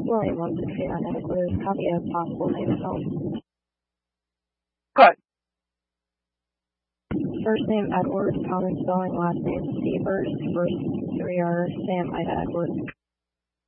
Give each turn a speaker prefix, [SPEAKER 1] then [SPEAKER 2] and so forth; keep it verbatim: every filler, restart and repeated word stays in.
[SPEAKER 1] William one sixty-nine Edwards, copy of possible name and home.
[SPEAKER 2] Good.
[SPEAKER 1] First name Edwards, common spelling, last name Sievers, first three are Sam Ida Edwards.